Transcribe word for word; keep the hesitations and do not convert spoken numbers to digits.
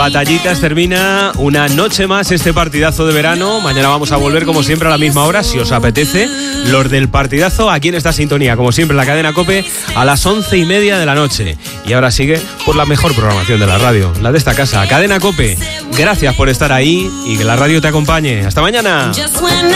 Batallitas, termina una noche más este partidazo de verano. Mañana vamos a volver como siempre a la misma hora, si os apetece. Los del partidazo aquí en esta sintonía, como siempre en la cadena COPE, a las once y media de la noche. Y ahora sigue por la mejor programación de la radio, la de esta casa, Cadena COPE. Gracias por estar ahí y que la radio te acompañe. Hasta mañana.